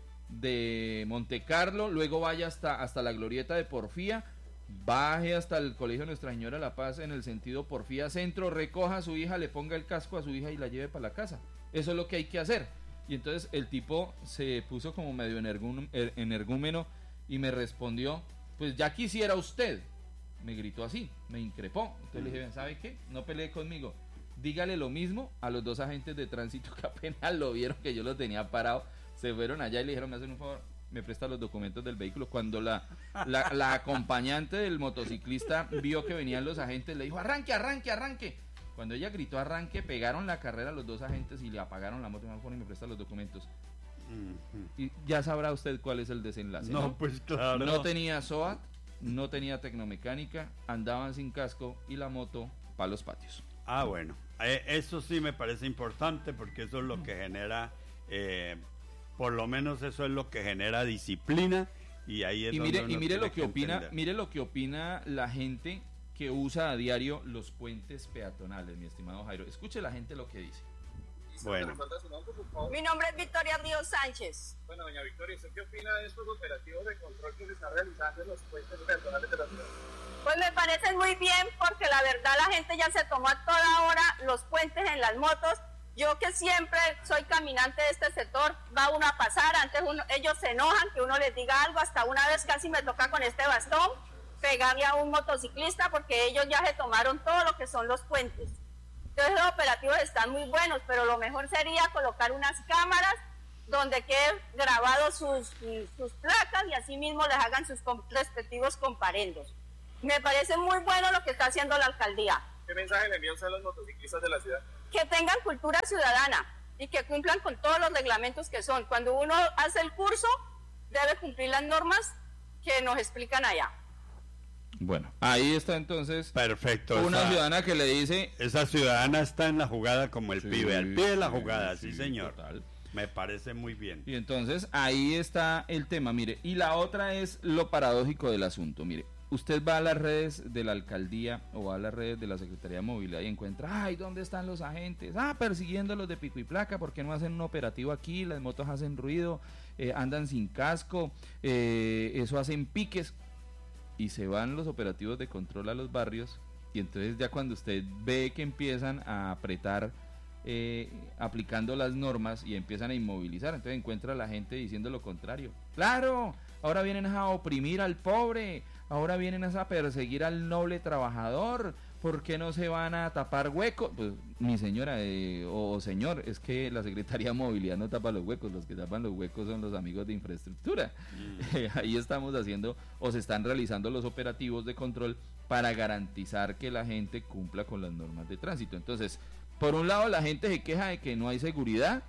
de Monte Carlo, luego vaya hasta, hasta la glorieta de Porfía, baje hasta el Colegio Nuestra Señora de la Paz en el sentido Porfía Centro, recoja a su hija, le ponga el casco a su hija y la lleve para la casa. Eso es lo que hay que hacer. Y entonces el tipo se puso como medio energú- er- energúmeno y me respondió, pues ya quisiera usted. Me gritó así, me increpó. Entonces le dije, ¿sabe qué? No pelee conmigo. Dígale lo mismo a los dos agentes de tránsito que apenas lo vieron que yo lo tenía parado. Se fueron allá y le dijeron, me hacen un favor, me presta los documentos del vehículo. Cuando la, la, la acompañante del motociclista vio que venían los agentes, le dijo, arranque, arranque, arranque. Cuando ella gritó arranque, pegaron la carrera a los dos agentes y le apagaron la moto. Me dijo, me presta los documentos. Y ya sabrá usted cuál es el desenlace. No, No, pues claro. No tenía S O A T, no tenía tecnomecánica, andaban sin casco y la moto para los patios. Ah, bueno. Eh, eso sí me parece importante porque eso es lo que genera, eh, por lo menos eso es lo que genera disciplina y ahí es Y donde mire, uno y mire tiene lo que opina, entender. mire lo que opina la gente que usa a diario los puentes peatonales, mi estimado Jairo. Escuche la gente lo que dice. Bueno. Mi nombre es Victoria Ríos Sánchez. Bueno, doña Victoria, ¿usted qué opina de estos operativos de control que se están realizando en los puentes peatonales de la ciudad? Pues me parecen muy bien porque la verdad la gente ya se tomó a toda hora los puentes en las motos. Yo que siempre soy caminante de este sector, va uno a pasar, antes uno, ellos se enojan que uno les diga algo, hasta una vez casi me toca con este bastón pegarle a un motociclista porque ellos ya se tomaron todo lo que son los puentes. Entonces los operativos están muy buenos, pero lo mejor sería colocar unas cámaras donde queden grabados sus, sus placas y así mismo les hagan sus respectivos comparendos. Me parece muy bueno lo que está haciendo la alcaldía. ¿Qué mensaje le envían a los motociclistas de la ciudad? Que tengan cultura ciudadana y que cumplan con todos los reglamentos que son. Cuando uno hace el curso, debe cumplir las normas que nos explican allá. Bueno, ahí está entonces. Perfecto. Una esa, ciudadana que le dice. Esa ciudadana está en la jugada como el Sí, pibe, al pie de la sí, jugada, sí, sí, señor. total. Me parece muy bien. Y entonces ahí está el tema, mire. Y la otra es lo paradójico del asunto, mire. Usted va a las redes de la alcaldía o a las redes de la Secretaría de Movilidad y encuentra, ay, ¿dónde están los agentes? Ah, persiguiéndolos de pico y placa, ¿por qué no hacen un operativo aquí? Las motos hacen ruido, eh, andan sin casco, eh, eso hacen piques. Y se van los operativos de control a los barrios y entonces ya cuando usted ve que empiezan a apretar eh, aplicando las normas y empiezan a inmovilizar, entonces encuentra a la gente diciendo lo contrario. ¡Claro! Ahora vienen a oprimir al pobre, ahora vienen a perseguir al noble trabajador, ¿por qué no se van a tapar huecos? Pues mi señora eh, o señor, es que la Secretaría de Movilidad no tapa los huecos, los que tapan los huecos son los amigos de infraestructura. Mm. Eh, ahí estamos haciendo o se están realizando los operativos de control para garantizar que la gente cumpla con las normas de tránsito. Entonces, por un lado la gente se queja de que no hay seguridad,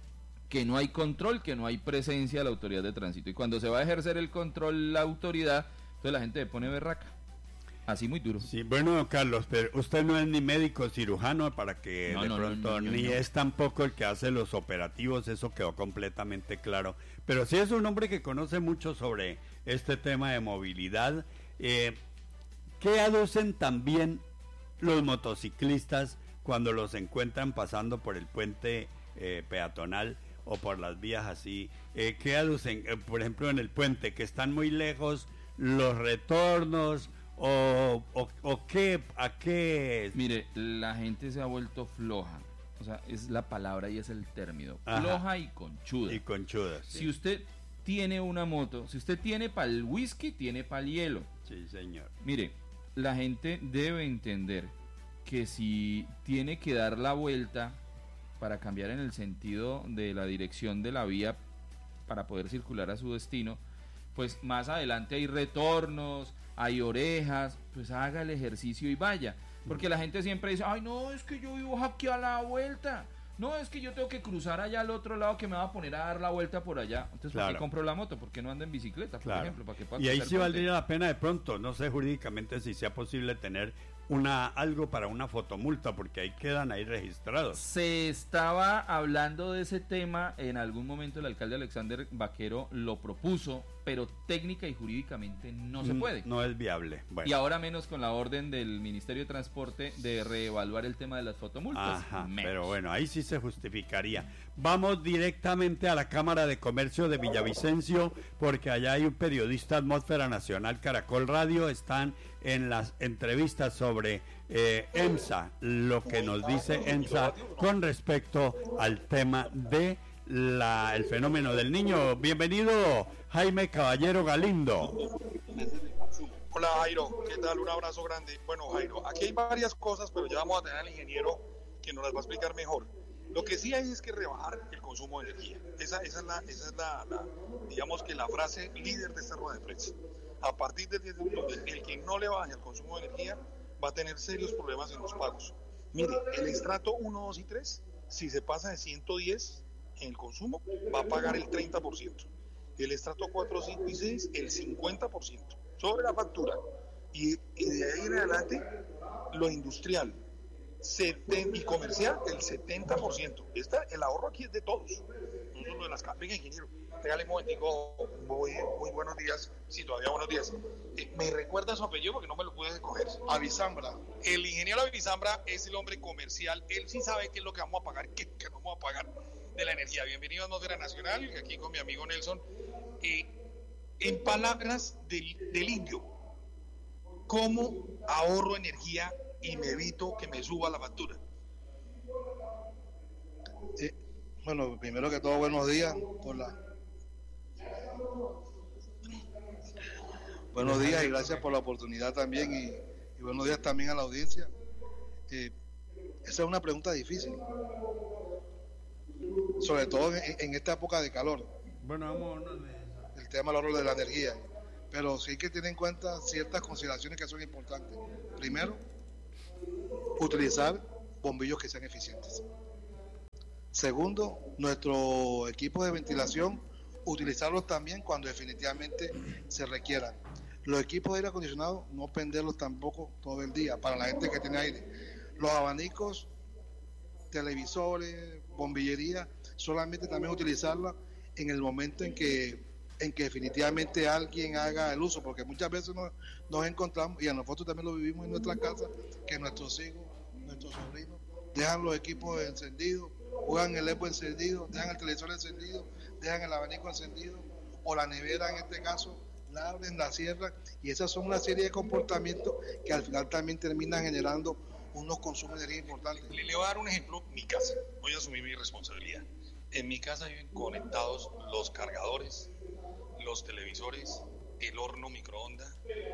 que no hay control, que no hay presencia de la autoridad de tránsito. Y cuando se va a ejercer el control, la autoridad, entonces la gente se pone berraca. Así muy duro. Sí, bueno, Carlos, pero usted no es ni médico cirujano para que no, de no, pronto, no, no, ni no. es tampoco el que hace los operativos, eso quedó completamente claro. Pero sí es un hombre que conoce mucho sobre este tema de movilidad. Eh, ¿Qué aducen también los motociclistas cuando los encuentran pasando por el puente eh, peatonal o por las vías así? Eh, ¿Qué aducen, eh, por ejemplo, en el puente, que están muy lejos, los retornos? O, o, o qué, a qué. Mire, la gente se ha vuelto floja. O sea, es la palabra y es el término. Ajá. Floja y conchuda. Y conchuda, sí. Si usted tiene una moto, si usted tiene para el whisky, tiene para el hielo. Sí, señor. Mire, la gente debe entender que si tiene que dar la vuelta para cambiar en el sentido de la dirección de la vía para poder circular a su destino, pues más adelante hay retornos, hay orejas, pues haga el ejercicio y vaya. Porque la gente siempre dice, ay no, es que yo vivo aquí a la vuelta. No, es que yo tengo que cruzar allá al otro lado que me va a poner a dar la vuelta por allá. Entonces, ¿para Claro. qué compro la moto? ¿Por qué no anda en bicicleta, por Claro. ejemplo? ¿Para qué pueda Y ahí cruzar sí el puente? valdría la pena de pronto, no sé jurídicamente si sea posible tener una algo para una fotomulta, porque ahí quedan ahí registrados. Se estaba hablando de ese tema, en algún momento el alcalde Alexander Vaquero lo propuso, pero técnica y jurídicamente no se puede. No es viable. Bueno. Y ahora menos con la orden del Ministerio de Transporte de reevaluar el tema de las fotomultas. Ajá, menos. pero bueno, ahí sí se justificaría. Vamos directamente a la Cámara de Comercio de Villavicencio, porque allá hay un periodista, Atmósfera Nacional, Caracol Radio, están en las entrevistas sobre eh, EMSA, lo que nos dice EMSA con respecto al tema de la, el fenómeno del niño. Bienvenido, Jaime Caballero Galindo. Hola Jairo, ¿qué tal? Un abrazo grande. Bueno Jairo, aquí hay varias cosas, pero ya vamos a tener al ingeniero que nos las va a explicar mejor. Lo que sí hay es que rebajar el consumo de energía. Esa, esa es, la, esa es la, la, digamos que la frase líder de esta rueda de prensa. A partir del diez de octubre, el que no le baje el consumo de energía va a tener serios problemas en los pagos. Mire, el estrato uno, dos y tres, si se pasa de ciento diez en el consumo, va a pagar el treinta por ciento. El estrato cuatro, cinco y seis, el cincuenta por ciento sobre la factura. Y, y de ahí en adelante, lo industrial, setenta, y comercial el setenta por ciento. Esta, el ahorro aquí es de todos, no solo de las casas. Venga, ingeniero, regale un momentico, muy, muy buenos días, sí, todavía buenos días. Eh, ¿Me recuerda su apellido? Porque no me lo pude coger. Avizambra. El ingeniero Avizambra es el hombre comercial, él sí sabe qué es lo que vamos a pagar, qué, qué no vamos a pagar de la energía. Bienvenido a Atmósfera Nacional, aquí con mi amigo Nelson. Eh, en palabras del, del indio, ¿cómo ahorro energía y me evito que me suba la factura? Eh, bueno, primero que todo, buenos días por la buenos días y gracias por la oportunidad también y, y buenos días también a la audiencia. Eh, esa es una pregunta difícil, sobre todo en, en esta época de calor. Bueno, vamos el tema del ahorro de la energía, pero sí hay que tener en cuenta ciertas consideraciones que son importantes. Primero, utilizar bombillos que sean eficientes. Segundo, nuestro equipo de ventilación, utilizarlos también cuando definitivamente se requieran. Los equipos de aire acondicionado, no prenderlos tampoco todo el día, para la gente que tiene aire. Los abanicos, televisores, bombillería, solamente también utilizarla en el momento en que en que definitivamente alguien haga el uso, porque muchas veces nos, nos encontramos, y a nosotros también lo vivimos en nuestra casa, que nuestros hijos, nuestros sobrinos, dejan los equipos encendidos, juegan el eco encendido, dejan el televisor encendido, dejan el abanico encendido, o la nevera en este caso, la abren, la cierran, y esas son una serie de comportamientos que al final también terminan generando unos consumos de energía importantes. Le, le voy a dar un ejemplo, mi casa, voy a asumir mi responsabilidad. En mi casa viven conectados los cargadores, los televisores, el horno microondas,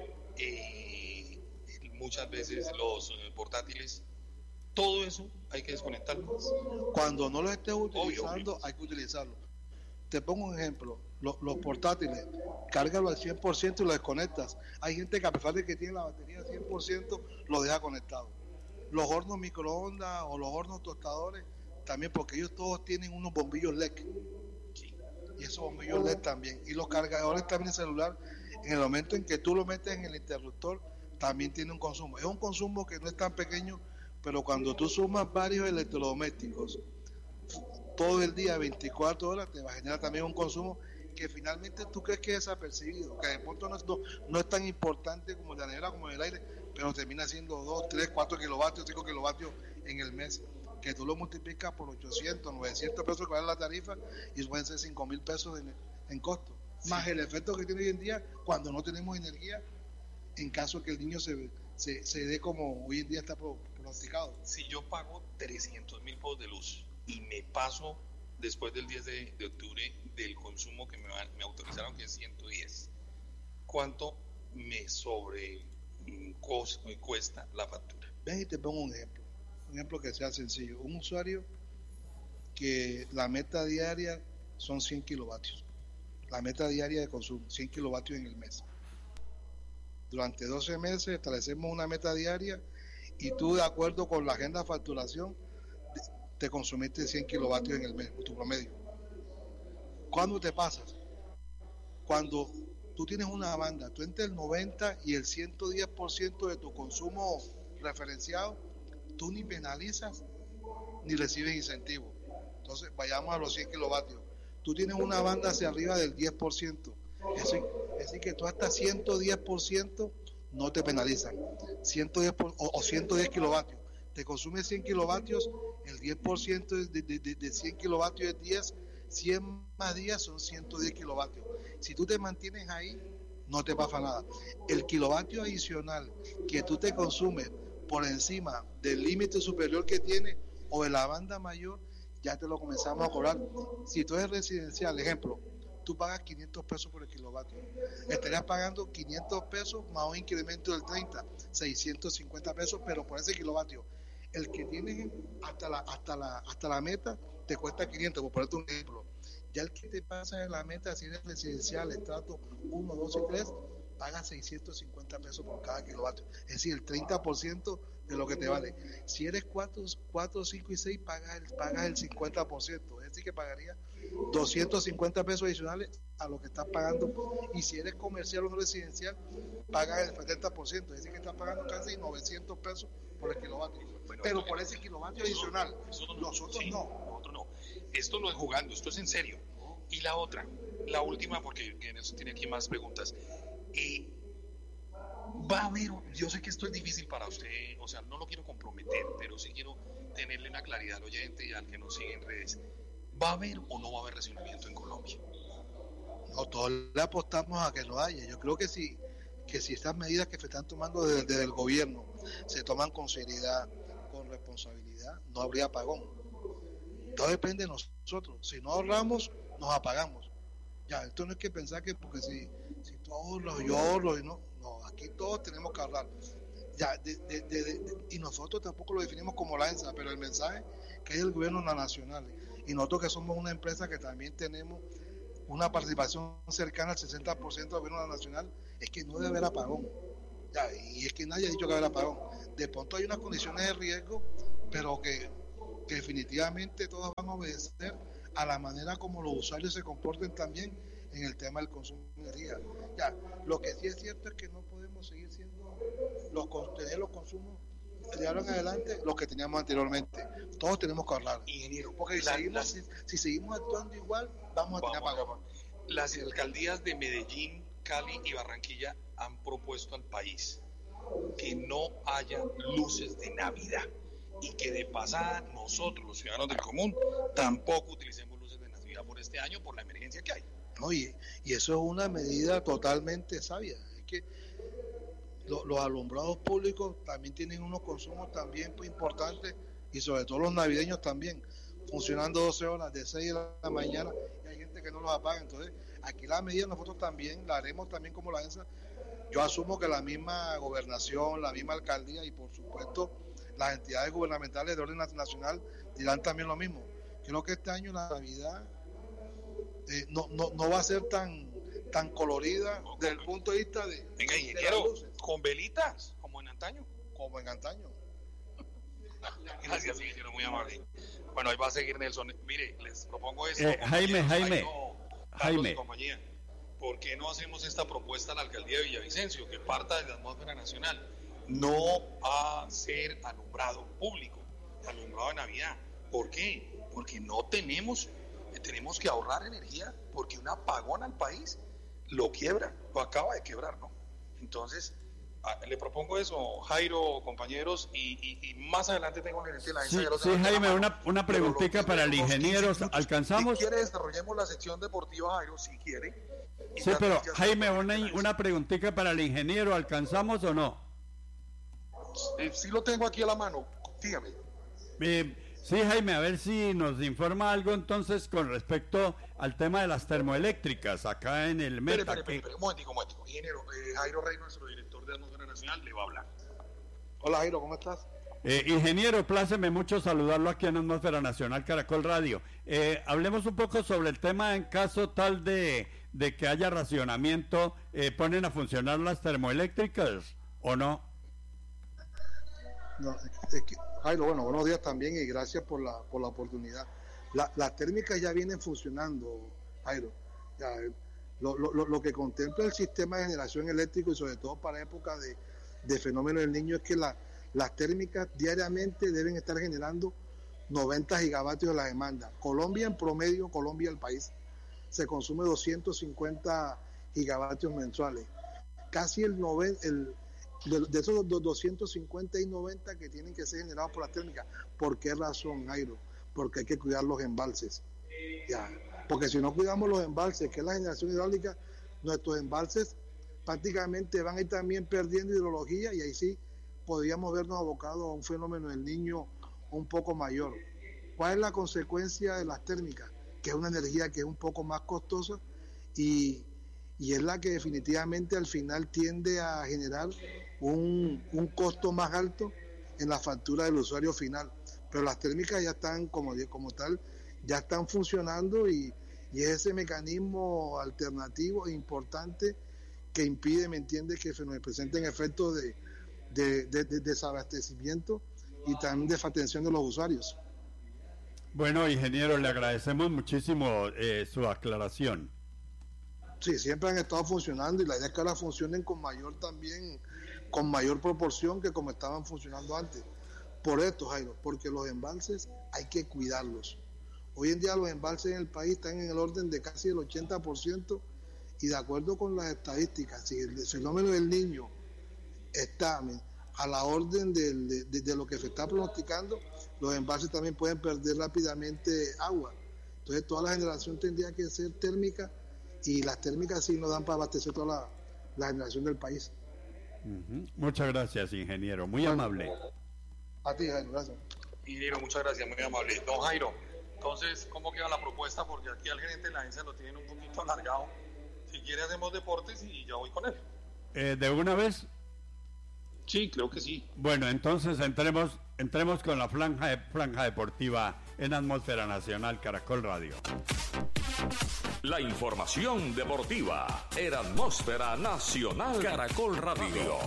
eh, muchas veces los eh, portátiles, todo eso hay que desconectarlo. Cuando no lo estés utilizando, obvio, obvio. Hay que utilizarlo. Te pongo un ejemplo, los, los portátiles, cárgalo al cien por ciento y lo desconectas. Hay gente que a pesar de que tiene la batería al cien por ciento, lo deja conectado. Los hornos microondas o los hornos tostadores, también, porque ellos todos tienen unos bombillos L E D. Y esos bombillos L E D también. Y los cargadores también de celular, en el momento en que tú lo metes en el interruptor, también tiene un consumo. Es un consumo que no es tan pequeño, pero cuando tú sumas varios electrodomésticos todo el día, veinticuatro horas, te va a generar también un consumo que finalmente tú crees que es desapercibido, que de pronto no es, no, no es tan importante como la nevera, como el aire, pero termina siendo dos, tres, cuatro kilovatios, cinco kilovatios en el mes, que tú lo multiplicas por ochocientos, novecientos pesos que vale la tarifa y pueden ser cinco mil pesos en, en costo, sí. Más el efecto que tiene hoy en día cuando no tenemos energía, en caso que el niño se, se, se dé como hoy en día está pronosticado. Si yo pago trescientos mil pesos de luz y me paso después del diez de, de octubre del consumo que me, van, me autorizaron, que es ciento diez, ¿cuánto me sobre cos, cuesta la factura? Ven y te pongo un ejemplo, un ejemplo que sea sencillo. Un usuario que la meta diaria son cien kilovatios, la meta diaria de consumo, cien kilovatios en el mes. Durante doce meses establecemos una meta diaria y tú, de acuerdo con la agenda de facturación, te consumiste cien kilovatios en el mes, tu promedio. ¿Cuándo te pasas? Cuando tú tienes una banda, tú entre el noventa y el ciento diez por ciento de tu consumo referenciado, tú ni penalizas ni recibes incentivos. Entonces, vayamos a los cien kilovatios. Tú tienes una banda hacia arriba del diez por ciento. Es decir, que tú hasta ciento diez por ciento no te penalizan. ciento diez por, o, o ciento diez kilovatios. Te consumes cien kilovatios, el diez por ciento de, de, de, de cien kilovatios es diez, cien más días son ciento diez kilovatios. Si tú te mantienes ahí, no te pasa nada. El kilovatio adicional que tú te consumes por encima del límite superior que tiene o de la banda mayor, ya te lo comenzamos a cobrar. Si tú eres residencial, ejemplo, tú pagas quinientos pesos por el kilovatio, estarías pagando quinientos pesos más un incremento del treinta, seiscientos cincuenta pesos, pero por ese kilovatio. El que tienes hasta la hasta la hasta la meta te cuesta quinientos, por ponerte un ejemplo. Ya el que te pasa en la meta, si eres residencial, estrato uno, dos y tres, paga seiscientos cincuenta pesos por cada kilovatio, es decir, el treinta por ciento de lo que te vale. Si eres cuatro, cinco y seis, pagas el, pagas el cincuenta por ciento, es decir, que pagaría doscientos cincuenta pesos adicionales a lo que estás pagando. Y si eres comercial o no residencial, pagas el setenta por ciento, es decir, que estás pagando casi novecientos pesos por el kilovatio. Bueno, pero por ese kilovatio eso, adicional, eso no, nosotros sí, no. Nosotros no. Esto no es jugando, esto es en serio. Y la otra, la última, porque en eso tiene aquí más preguntas. Eh, va a haber, yo sé que esto es difícil para usted, o sea, no lo quiero comprometer, pero sí quiero tenerle una claridad al oyente y al que nos sigue en redes. ¿Va a haber o no va a haber racionamiento en Colombia? No, todos le apostamos a que lo haya. Yo creo que si, que si estas medidas que se están tomando desde, desde el gobierno se toman con seriedad, con responsabilidad, no habría apagón. Todo depende de nosotros. Si no ahorramos, nos apagamos. Ya, esto no es que pensar que porque si, si tú ahorras, yo ahorro y no, no, aquí todos tenemos que ahorrar. Ya, de, de, de, de, y nosotros tampoco lo definimos como la ENSA, pero el mensaje que es el gobierno nacional. Y nosotros que somos una empresa que también tenemos una participación cercana al sesenta por ciento del gobierno nacional, es que no debe haber apagón. Ya, y es que nadie ha dicho que debe haber apagón. De pronto hay unas condiciones de riesgo, pero que, que definitivamente todos van a obedecer a la manera como los usuarios se comporten también en el tema del consumo de energía. Ya, lo que sí es cierto es que no podemos seguir siendo los, tener los consumos de ahora en adelante los que teníamos anteriormente. Todos tenemos que ahorrar. Ingeniero, porque si, la, seguimos, las, si, si seguimos actuando igual, vamos a tener apagón. Las alcaldías de Medellín, Cali y Barranquilla han propuesto al país que no haya luces de Navidad y que de pasada nosotros, los ciudadanos del común, tampoco utilicemos luces de Navidad por este año por la emergencia que hay. No, y, y eso es una medida totalmente sabia. Es que lo, los alumbrados públicos también tienen unos consumos también pues, importantes, y sobre todo los navideños también, funcionando doce horas de seis de la mañana, y hay gente que no los apaga. Entonces aquí la medida nosotros también la haremos también como la ENSA. Yo asumo que la misma gobernación, la misma alcaldía y por supuesto las entidades gubernamentales de orden nacional dirán también lo mismo. Creo que este año la Navidad eh, no, no, no va a ser tan tan colorida desde el punto de vista de... Venga, ingeniero, con velitas, como en antaño. Como en antaño. Gracias, ingeniero, muy amable. Bueno, ahí va a seguir Nelson. Mire, les propongo esto. Eh, Jaime, Jaime, Jairo, Jaime. Compañía. ¿Por qué no hacemos esta propuesta a la alcaldía de Villavicencio, que parta de la atmósfera nacional? No a ser alumbrado público, alumbrado de Navidad. ¿Por qué? Porque no tenemos, tenemos que ahorrar energía, porque un apagón al país lo quiebra, lo acaba de quebrar, ¿no? Entonces, a, le propongo eso, Jairo, compañeros, y, y, y más adelante tengo el gerente de la Sí, sí Jaime, una, una preguntita para el ingeniero, ¿alcanzamos? Si quiere, desarrollemos la sección deportiva, Jairo, si quiere. Sí, pero Jaime, una, una preguntita para el ingeniero, ¿alcanzamos o no? Eh, sí lo tengo aquí a la mano, dígame. Eh, sí, Jaime, a ver si nos informa algo entonces con respecto al tema de las termoeléctricas acá en el Meta. Espera, espera, espera, un momentico, un momentico. Ingeniero, eh, Jairo Rey, nuestro director de Atmósfera Nacional, le va a hablar. Hola, Jairo, ¿cómo estás? Eh, ingeniero, pláceme mucho saludarlo aquí en Atmósfera Nacional Caracol Radio. Eh, hablemos un poco sobre el tema en caso tal de, de que haya racionamiento. Eh, ¿Ponen a funcionar las termoeléctricas o no? No, es que, Jairo, bueno, buenos días también y gracias por la, por la oportunidad. La, las térmicas ya vienen funcionando, Jairo. Ya, lo, lo, lo que contempla el sistema de generación eléctrico y sobre todo para época de, de fenómeno del niño es que la, las térmicas diariamente deben estar generando noventa gigavatios de la demanda. Colombia en promedio, Colombia el país, se consume doscientos cincuenta gigavatios mensuales. Casi el noventa, el De, de esos doscientos cincuenta y noventa que tienen que ser generados por las térmicas. ¿Por qué razón, Jairo? Porque hay que cuidar los embalses. Ya. Porque si no cuidamos los embalses, que es la generación hidráulica, nuestros embalses prácticamente van a ir también perdiendo hidrología y ahí sí podríamos vernos abocados a un fenómeno del niño un poco mayor. ¿Cuál es la consecuencia de las térmicas? Que es una energía que es un poco más costosa y, y es la que definitivamente al final tiende a generar Un, un costo más alto en la factura del usuario final, pero las térmicas ya están como, como tal, ya están funcionando y, y es ese mecanismo alternativo e importante que impide, ¿me entiende?, que se nos presenten efectos de, de, de, de desabastecimiento y también desatención de los usuarios. Bueno, ingeniero, le agradecemos muchísimo eh, su aclaración. Sí, siempre han estado funcionando y la idea es que ahora funcionen con mayor también, con mayor proporción que como estaban funcionando antes. Por esto, Jairo, porque los embalses hay que cuidarlos. Hoy en día los embalses en el país están en el orden de casi el ochenta por ciento y de acuerdo con las estadísticas, si el fenómeno del Niño está a la orden de, de, de lo que se está pronosticando, los embalses también pueden perder rápidamente agua. Entonces toda la generación tendría que ser térmica y las térmicas sí nos dan para abastecer toda la, la generación del país. Uh-huh. Muchas gracias, ingeniero, muy bueno, amable. A ti, Jairo, gracias. Ingeniero, muchas gracias, muy amable. Don Jairo, entonces, ¿cómo queda la propuesta? Porque aquí al gerente de la agencia lo tienen un poquito alargado. Si quiere hacemos deportes y ya voy con él. Eh, ¿De una vez? Sí, creo que sí. Bueno, entonces entremos, entremos con la franja, de, franja deportiva en Atmósfera Nacional Caracol Radio. La información deportiva en Atmósfera Nacional Caracol Radio.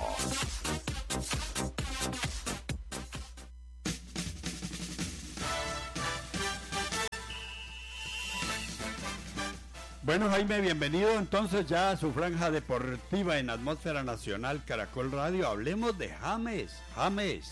Bueno, Jaime, bienvenido entonces ya a su franja deportiva en Atmósfera Nacional Caracol Radio. Hablemos de James, James.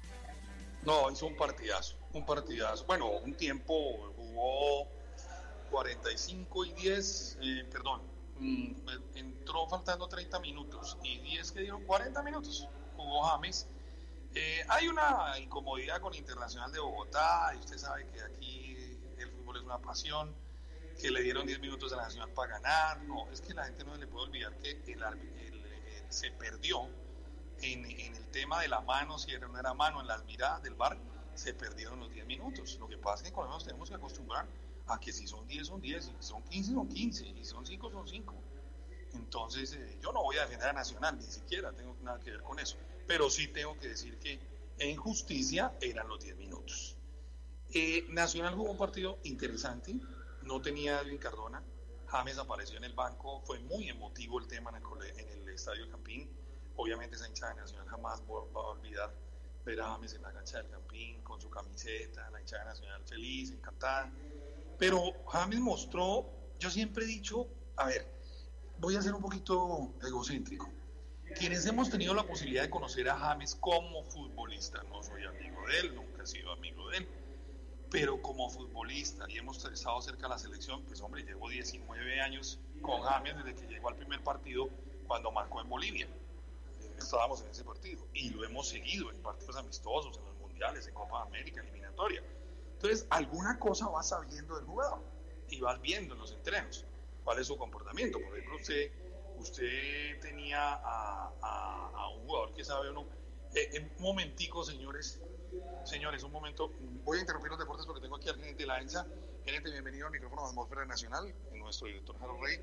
No, hizo un partidazo, un partidazo. Bueno, un tiempo jugó cuarenta y cinco y diez, eh, perdón, mm, entró faltando treinta minutos y diez que dieron cuarenta minutos, jugó James. Eh, hay una incomodidad con Internacional de Bogotá y usted sabe que aquí el fútbol es una pasión, que le dieron diez minutos a la Nacional para ganar. No, es que la gente no se le puede olvidar que el, el, el, se perdió en, en el tema de la mano, si era o no era mano, en las miradas del V A R, se perdieron los diez minutos. Lo que pasa es que con eso nos tenemos que acostumbrar a que si son diez son diez, si son quince son quince, y si son cinco son cinco. Entonces eh, yo no voy a defender a Nacional, ni siquiera tengo nada que ver con eso, pero sí tengo que decir que en justicia eran los diez minutos. eh, Nacional jugó un partido interesante, no tenía a Edwin Cardona, James apareció en el banco, fue muy emotivo el tema en el, en el Estadio del Campín. Obviamente esa hinchada de Nacional jamás va a olvidar ver a James en la cancha del Campín con su camiseta, la hinchada Nacional feliz, encantada. Pero James mostró, yo siempre he dicho, a ver, voy a ser un poquito egocéntrico. Quienes hemos tenido la posibilidad de conocer a James como futbolista, no soy amigo de él, nunca he sido amigo de él, pero como futbolista y hemos estado cerca de la selección, pues hombre, llevo diecinueve años con James desde que llegó al primer partido cuando marcó en Bolivia. Estábamos en ese partido y lo hemos seguido en partidos amistosos, en los mundiales, en Copa de América, eliminatoria. Entonces, alguna cosa vas sabiendo del jugador y vas viendo en los entrenos cuál es su comportamiento. Por ejemplo, usted, usted tenía a, a, a un jugador que sabe o no. Eh, un momentico, señores, señores, un momento. Voy a interrumpir los deportes porque tengo aquí al gerente de la ENSA. Gerente, bienvenido al micrófono de Atmósfera Nacional, nuestro director Harold Rey.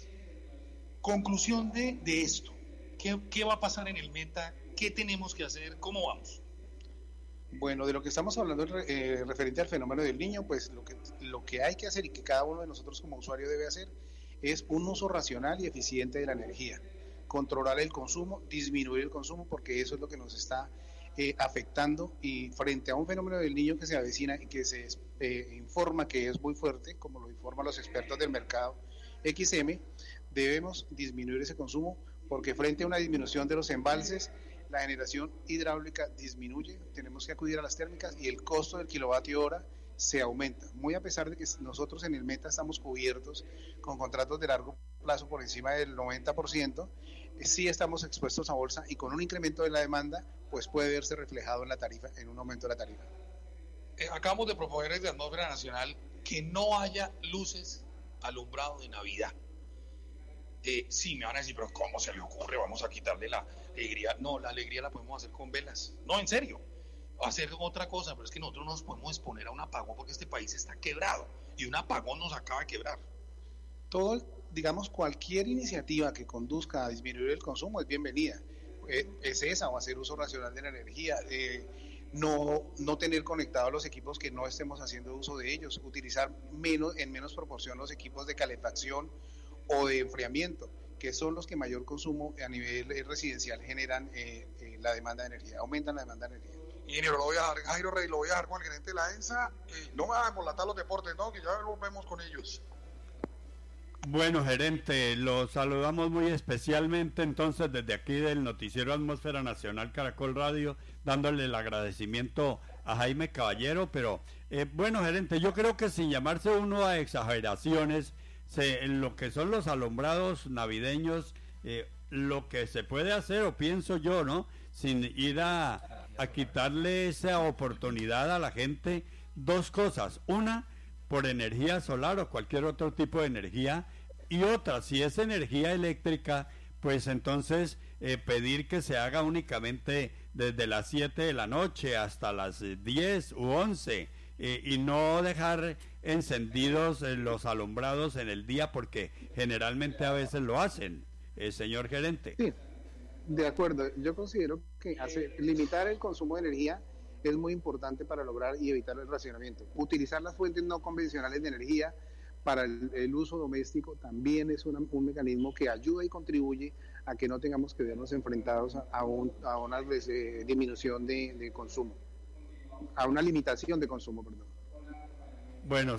Conclusión de, de esto. ¿Qué, ¿Qué va a pasar en el Meta? ¿Qué tenemos que hacer? ¿Cómo vamos? Bueno, de lo que estamos hablando eh, referente al fenómeno del Niño, pues lo que, lo que hay que hacer y que cada uno de nosotros como usuario debe hacer es un uso racional y eficiente de la energía, controlar el consumo, disminuir el consumo, porque eso es lo que nos está eh, afectando, y frente a un fenómeno del Niño que se avecina y que se eh, informa que es muy fuerte, como lo informan los expertos del mercado X M, debemos disminuir ese consumo, porque frente a una disminución de los embalses, la generación hidráulica disminuye, tenemos que acudir a las térmicas y el costo del kilovatio hora se aumenta, muy a pesar de que nosotros en el Meta estamos cubiertos con contratos de largo plazo por encima del noventa por ciento, sí estamos expuestos a bolsa y con un incremento de la demanda, pues puede verse reflejado en la tarifa, en un aumento de la tarifa. Eh, acabamos de proponer desde Atmósfera Nacional que no haya luces alumbrado de Navidad. Eh, sí, me van a decir, pero ¿cómo se le ocurre? Vamos a quitarle la alegría. No, la alegría la podemos hacer con velas. No, en serio, hacer otra cosa, pero es que nosotros no nos podemos exponer a un apagón porque este país está quebrado y un apagón nos acaba de quebrar. Todo, digamos, cualquier iniciativa que conduzca a disminuir el consumo es bienvenida. Eh, es esa, o hacer uso racional de la energía, eh, no, no tener conectados los equipos que no estemos haciendo uso de ellos, utilizar menos, en menos proporción los equipos de calefacción o de enfriamiento, que son los que mayor consumo a nivel eh, residencial generan eh, eh, la demanda de energía, aumentan la demanda de energía. Ingeniero, lo voy a dejar, Jairo Rey, lo voy a dejar con el gerente de la ENSA. Eh, no me van a embolatar los deportes, no, que ya lo vemos con ellos. Bueno, gerente, lo saludamos muy especialmente entonces desde aquí del Noticiero Atmósfera Nacional Caracol Radio, dándole el agradecimiento a Jaime Caballero, pero eh, bueno, gerente, yo creo que sin llamarse uno a exageraciones, se, en lo que son los alumbrados navideños, eh, lo que se puede hacer, o pienso yo, ¿no?, sin ir a, a quitarle esa oportunidad a la gente, dos cosas: una, por energía solar o cualquier otro tipo de energía, y otra, si es energía eléctrica, pues entonces eh, pedir que se haga únicamente desde las siete de la noche hasta las diez u once, eh, y no dejar encendidos eh, los alumbrados en el día, porque generalmente a veces lo hacen, eh, señor gerente. Sí, de acuerdo. Yo considero que hacer, limitar el consumo de energía es muy importante para lograr y evitar el racionamiento. Utilizar las fuentes no convencionales de energía para el, el uso doméstico también es una, un mecanismo que ayuda y contribuye a que no tengamos que vernos enfrentados a, a, un, a una eh, disminución de, de consumo, a una limitación de consumo, perdón. Bueno,